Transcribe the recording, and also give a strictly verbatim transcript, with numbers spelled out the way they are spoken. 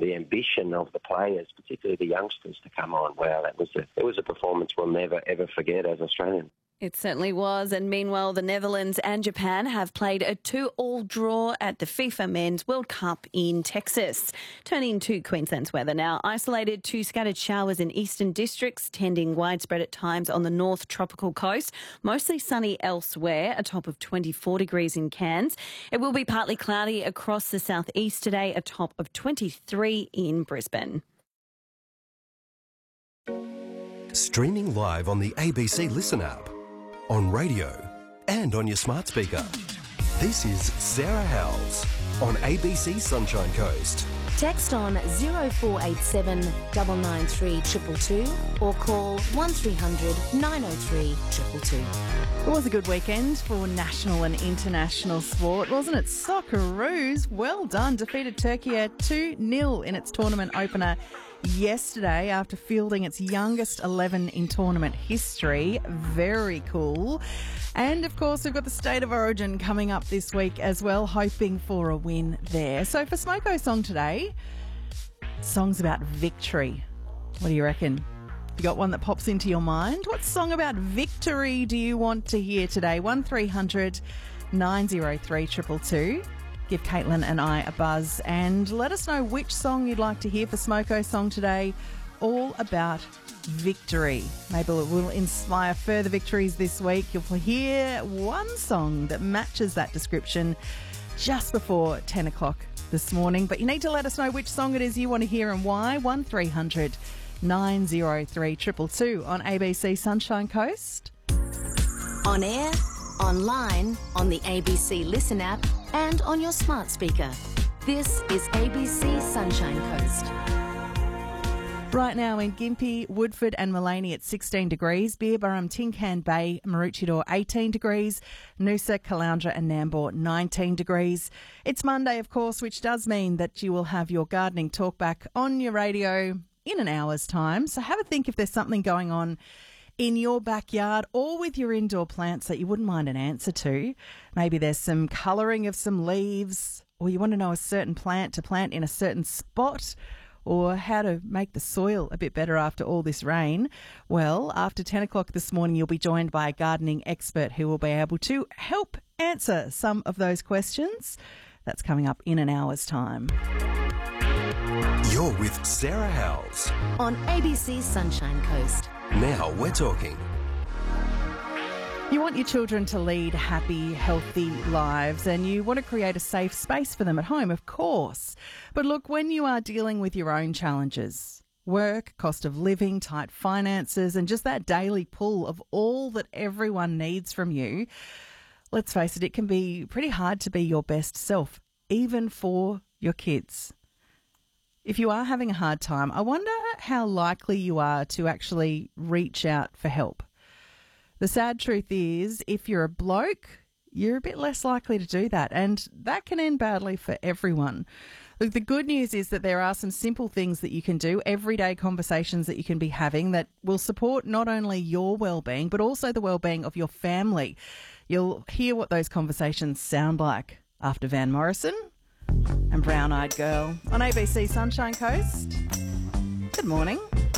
the ambition of the players, particularly the youngsters, to come on. Wow, that was a, it was a performance we'll never, ever forget as Australians. It certainly was. And meanwhile, the Netherlands and Japan have played a two-all draw at the FIFA Men's World Cup in Texas. Turning to Queensland's weather now. Isolated to scattered showers in eastern districts, tending widespread at times on the north tropical coast. Mostly sunny elsewhere, a top of twenty-four degrees in Cairns. It will be partly cloudy across the southeast today, a top of twenty-three in Brisbane. Streaming live on the A B C Listen app, on radio and on your smart speaker. This is Sarah Howells on A B C Sunshine Coast. Text on zero four eight seven nine nine three two two two or call one three hundred nine oh three two two two. It was a good weekend for national and international sport, wasn't it? Socceroos, well done, defeated Turkey two nil in its tournament opener yesterday after fielding its youngest eleven in tournament history. Very cool. And, of course, we've got the State of Origin coming up this week as well, hoping for a win there. So for Smoko Song today, songs about victory. What do you reckon? You got one that pops into your mind? What song about victory do you want to hear today? one three hundred nine oh three two two two. Give Caitlin and I a buzz and let us know which song you'd like to hear for Smoko Song today, all about victory. Maybe it will inspire further victories this week. You'll hear one song that matches that description just before ten o'clock this morning, but you need to let us know which song it is you want to hear and why. one three hundred nine oh three two two two on A B C Sunshine Coast. On air, online, on the A B C Listen app and on your smart speaker. This is A B C Sunshine Coast. Right now in Gympie, Woodford and Maleny at sixteen degrees, Beerburrum, Tincan Bay, Maroochydore eighteen degrees, Noosa, Caloundra and Nambour nineteen degrees. It's Monday, of course, which does mean that you will have your gardening talk back on your radio in an hour's time. So have a think if there's something going on in your backyard or with your indoor plants that you wouldn't mind an answer to. Maybe there's some colouring of some leaves, or you want to know a certain plant to plant in a certain spot, or how to make the soil a bit better after all this rain. Well, after ten o'clock this morning, you'll be joined by a gardening expert who will be able to help answer some of those questions. That's coming up in an hour's time. You're with Sarah Howells on A B C Sunshine Coast. Now we're talking. You want your children to lead happy, healthy lives, and you want to create a safe space for them at home, of course. But look, when you are dealing with your own challenges, work, cost of living, tight finances, and just that daily pull of all that everyone needs from you, let's face it, it can be pretty hard to be your best self, even for your kids. If you are having a hard time, I wonder how likely you are to actually reach out for help. The sad truth is, if you're a bloke, you're a bit less likely to do that, and that can end badly for everyone. Look, the good news is that there are some simple things that you can do, everyday conversations that you can be having that will support not only your well-being, but also the well-being of your family. You'll hear what those conversations sound like after Van Morrison and Brown Eyed Girl on A B C Sunshine Coast. Good morning.